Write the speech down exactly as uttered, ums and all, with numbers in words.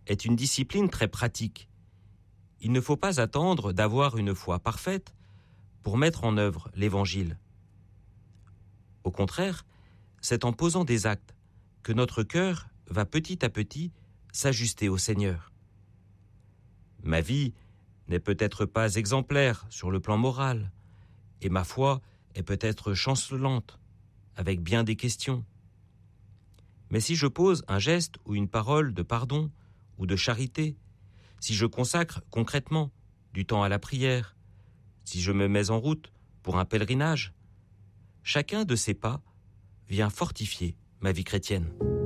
est une discipline très pratique. Il ne faut pas attendre d'avoir une foi parfaite pour mettre en œuvre l'Évangile. Au contraire, c'est en posant des actes que notre cœur va petit à petit s'ajuster au Seigneur. Ma vie n'est peut-être pas exemplaire sur le plan moral, et ma foi est peut-être chancelante, avec bien des questions. Mais si je pose un geste ou une parole de pardon ou de charité, si je consacre concrètement du temps à la prière, si je me mets en route pour un pèlerinage, chacun de ces pas vient fortifier ma vie chrétienne.